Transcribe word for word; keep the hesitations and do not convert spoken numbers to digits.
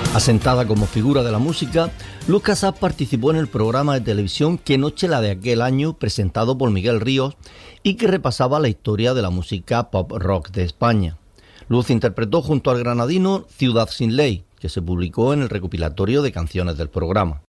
Asentada como figura de la música, Luz Casas participó en el programa de televisión Qué noche la de aquel año, presentado por Miguel Ríos, y que repasaba la historia de la música pop rock de España. Luz interpretó junto al granadino Ciudad sin ley, que se publicó en el recopilatorio de canciones del programa.